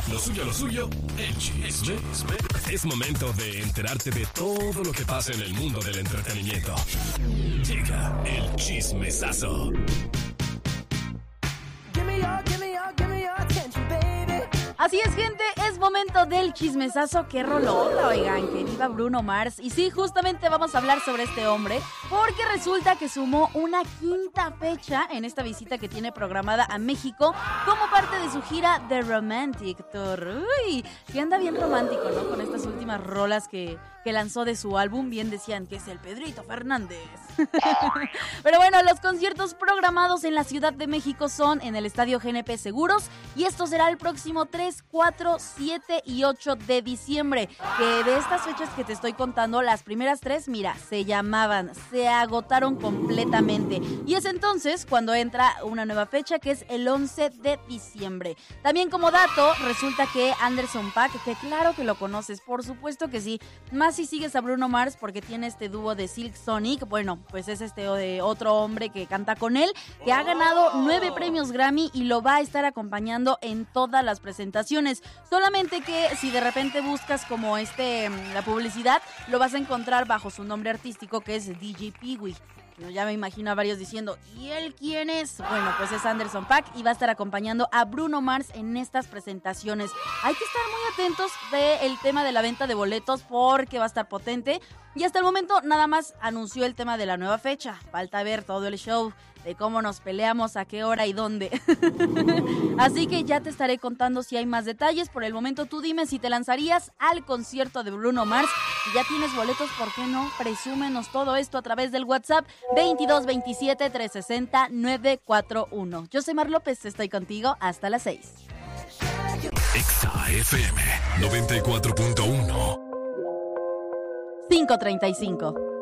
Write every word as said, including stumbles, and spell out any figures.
Lo suyo, lo suyo, el chisme. Es momento de enterarte de todo lo que pasa en el mundo del entretenimiento. Llega el chismesazo. Así es, gente, es momento del chismesazo. ¡Qué rolota, oigan! Que viva Bruno Mars. Y sí, justamente vamos a hablar sobre este hombre, porque resulta que sumó una quinta fecha en esta visita que tiene programada a México como parte de su gira The Romantic Tour. ¡Uy! Que anda bien romántico, ¿no? Con estas últimas rolas que, que lanzó de su álbum. Bien decían que es el Pedrito Fernández. Pero bueno, los conciertos programados en la Ciudad de México son en el Estadio G N P Seguros, y esto será el próximo tres, cuatro, siete y ocho de diciembre. Que de estas fechas que te estoy contando, las primeras tres, mira, se llamaban, se agotaron completamente. Y es entonces cuando entra una nueva fecha, que es el once de diciembre. También como dato, resulta que Anderson .Paak, que claro que lo conoces, por supuesto que sí, más si sigues a Bruno Mars porque tiene este dúo de Silk Sonic, bueno, pues es este de otro hombre que canta con él, que ha ganado nueve premios Grammy y lo va a estar acompañando en todas las presentaciones. Solamente que si de repente buscas como este la publicidad, lo vas a encontrar bajo su nombre artístico, que es D J Pee-wee. Ya me imagino a varios diciendo, ¿y él quién es? Bueno, pues es Anderson .Paak y va a estar acompañando a Bruno Mars en estas presentaciones. Hay que estar muy atentos del tema de la venta de boletos porque va a estar potente. Y hasta el momento nada más anunció el tema de la nueva fecha. Falta ver todo el show de cómo nos peleamos, a qué hora y dónde. Así que ya te estaré contando si hay más detalles. Por el momento tú dime si te lanzarías al concierto de Bruno Mars. Si ya tienes boletos, ¿por qué no? Presúmenos todo esto a través del WhatsApp veintidós veintisiete trescientos sesenta novecientos cuarenta y uno. Yo soy Mar López, estoy contigo hasta las seis. Exa F M noventa y cuatro punto uno. cinco treinta y cinco.